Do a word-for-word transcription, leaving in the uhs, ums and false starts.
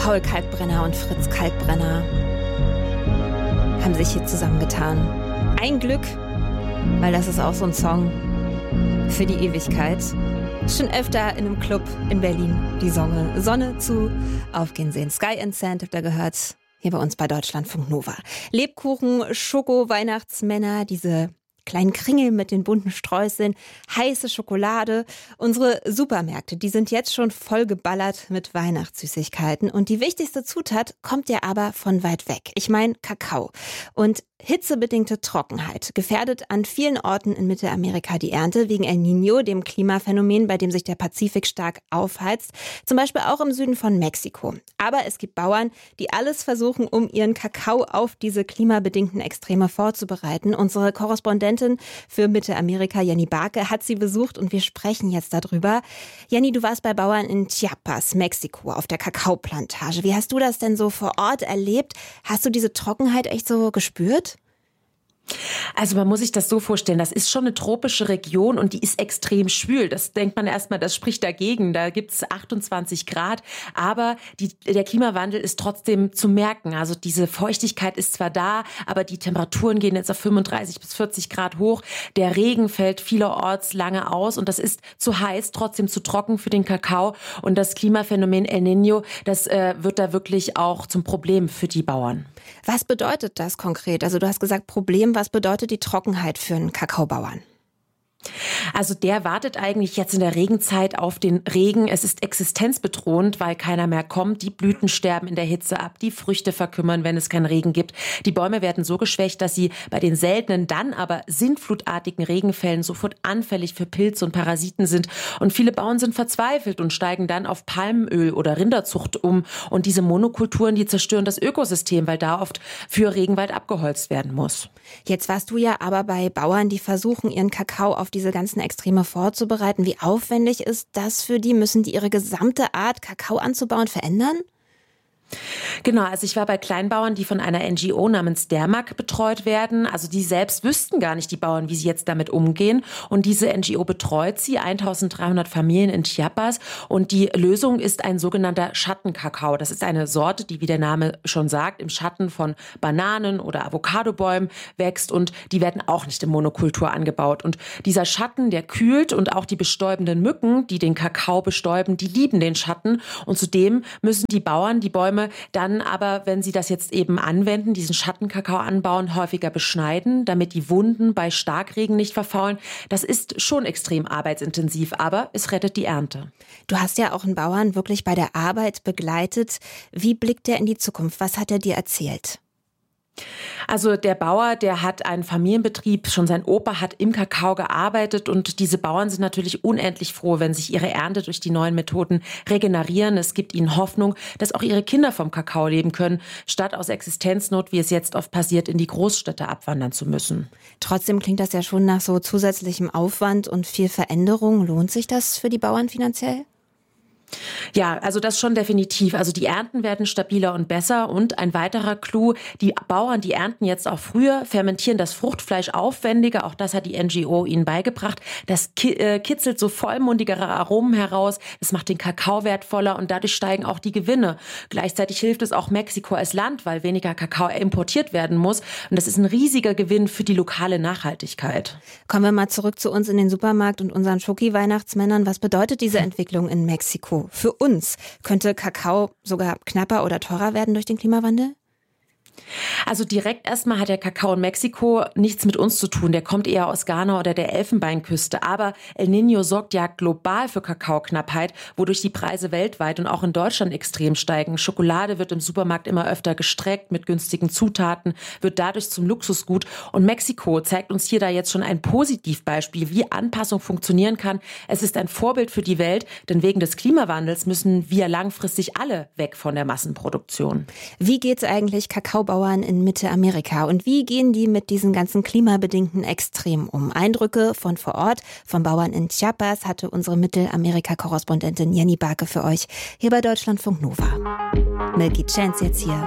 Paul Kalkbrenner und Fritz Kalkbrenner haben sich hier zusammengetan. Ein Glück, weil das ist auch so ein Song für die Ewigkeit. Schon öfter in einem Club in Berlin die Sonne, Sonne zu Aufgehen sehen. Sky and Sand habt ihr gehört, hier bei uns bei Deutschlandfunk Nova. Lebkuchen, Schoko, Weihnachtsmänner, diese kleinen Kringel mit den bunten Streuseln, heiße Schokolade. Unsere Supermärkte, die sind jetzt schon voll geballert mit Weihnachtssüßigkeiten. Und die wichtigste Zutat kommt ja aber von weit weg. Ich meine Kakao. Und hitzebedingte Trockenheit gefährdet an vielen Orten in Mittelamerika die Ernte wegen El Niño, dem Klimaphänomen, bei dem sich der Pazifik stark aufheizt. Zum Beispiel auch im Süden von Mexiko. Aber es gibt Bauern, die alles versuchen, um ihren Kakao auf diese klimabedingten Extreme vorzubereiten. Unsere Korrespondentin für Mittelamerika, Jenny Barke, hat sie besucht und wir sprechen jetzt darüber. Jenny, du warst bei Bauern in Chiapas, Mexiko, auf der Kakaoplantage. Wie hast du das denn so vor Ort erlebt? Hast du diese Trockenheit echt so gespürt? Also man muss sich das so vorstellen, das ist schon eine tropische Region und die ist extrem schwül. Das denkt man erstmal, das spricht dagegen. Da gibt es achtundzwanzig Grad, aber die, der Klimawandel ist trotzdem zu merken. Also diese Feuchtigkeit ist zwar da, aber die Temperaturen gehen jetzt auf fünfunddreißig bis vierzig Grad hoch. Der Regen fällt vielerorts lange aus und das ist zu heiß, trotzdem zu trocken für den Kakao. Und das Klimaphänomen El Niño, das äh, wird da wirklich auch zum Problem für die Bauern. Was bedeutet das konkret? Also du hast gesagt Problem, was bedeutet die Trockenheit für einen Kakaobauern? Also der wartet eigentlich jetzt in der Regenzeit auf den Regen. Es ist existenzbedrohend, weil keiner mehr kommt. Die Blüten sterben in der Hitze ab, die Früchte verkümmern, wenn es keinen Regen gibt. Die Bäume werden so geschwächt, dass sie bei den seltenen, dann aber sintflutartigen Regenfällen sofort anfällig für Pilze und Parasiten sind. Und viele Bauern sind verzweifelt und steigen dann auf Palmöl oder Rinderzucht um. Und diese Monokulturen, die zerstören das Ökosystem, weil da oft für Regenwald abgeholzt werden muss. Jetzt warst du ja aber bei Bauern, die versuchen, ihren Kakao auf diese ganzen Extreme vorzubereiten. Wie aufwendig ist das für die? Müssen die ihre gesamte Art, Kakao anzubauen, verändern? Genau, also ich war bei Kleinbauern, die von einer N G O namens Dermak betreut werden. Also die selbst wüssten gar nicht, die Bauern, wie sie jetzt damit umgehen. Und diese N G O betreut sie, eintausenddreihundert Familien in Chiapas. Und die Lösung ist ein sogenannter Schattenkakao. Das ist eine Sorte, die, wie der Name schon sagt, im Schatten von Bananen oder Avocadobäumen wächst. Und die werden auch nicht in Monokultur angebaut. Und dieser Schatten, der kühlt und auch die bestäubenden Mücken, die den Kakao bestäuben, die lieben den Schatten. Und zudem müssen die Bauern die Bäume dann aber, wenn sie das jetzt eben anwenden, diesen Schattenkakao anbauen, häufiger beschneiden, damit die Wunden bei Starkregen nicht verfaulen. Das ist schon extrem arbeitsintensiv, aber es rettet die Ernte. Du hast ja auch einen Bauern wirklich bei der Arbeit begleitet. Wie blickt der in die Zukunft? Was hat er dir erzählt? Also der Bauer, der hat einen Familienbetrieb, schon sein Opa hat im Kakao gearbeitet und diese Bauern sind natürlich unendlich froh, wenn sich ihre Ernte durch die neuen Methoden regenerieren. Es gibt ihnen Hoffnung, dass auch ihre Kinder vom Kakao leben können, statt aus Existenznot, wie es jetzt oft passiert, in die Großstädte abwandern zu müssen. Trotzdem klingt das ja schon nach so zusätzlichem Aufwand und viel Veränderung. Lohnt sich das für die Bauern finanziell? Ja, also das schon definitiv. Also die Ernten werden stabiler und besser und ein weiterer Clou, die Bauern, die ernten jetzt auch früher, fermentieren das Fruchtfleisch aufwendiger, auch das hat die N G O ihnen beigebracht. Das kitzelt so vollmundigere Aromen heraus, das macht den Kakao wertvoller und dadurch steigen auch die Gewinne. Gleichzeitig hilft es auch Mexiko als Land, weil weniger Kakao importiert werden muss und das ist ein riesiger Gewinn für die lokale Nachhaltigkeit. Kommen wir mal zurück zu uns in den Supermarkt und unseren Schoki-Weihnachtsmännern. Was bedeutet diese Entwicklung in Mexiko für uns? Könnte Kakao sogar knapper oder teurer werden durch den Klimawandel? Also direkt erstmal hat der Kakao in Mexiko nichts mit uns zu tun. Der kommt eher aus Ghana oder der Elfenbeinküste. Aber El Niño sorgt ja global für Kakaoknappheit, wodurch die Preise weltweit und auch in Deutschland extrem steigen. Schokolade wird im Supermarkt immer öfter gestreckt mit günstigen Zutaten, wird dadurch zum Luxusgut. Und Mexiko zeigt uns hier da jetzt schon ein Positivbeispiel, wie Anpassung funktionieren kann. Es ist ein Vorbild für die Welt, denn wegen des Klimawandels müssen wir langfristig alle weg von der Massenproduktion. Wie geht's eigentlich Kakaobauern in Mittelamerika und wie gehen die mit diesen ganzen klimabedingten Extremen um? Eindrücke von vor Ort, von Bauern in Chiapas, hatte unsere Mittelamerika-Korrespondentin Jenny Barke für euch hier bei Deutschlandfunk Nova. Milky Chance jetzt hier